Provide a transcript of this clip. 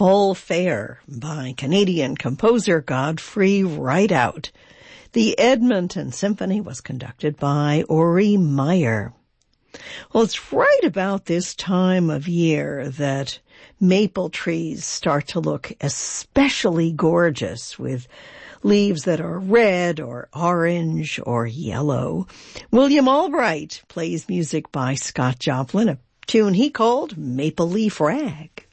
Full Fare by Canadian composer Godfrey Rideout. The Edmonton Symphony was conducted by Uri Meyer. Well, it's right about this time of year that maple trees start to look especially gorgeous with leaves that are red or orange or yellow. William Albright plays music by Scott Joplin, a tune he called Maple Leaf Rag.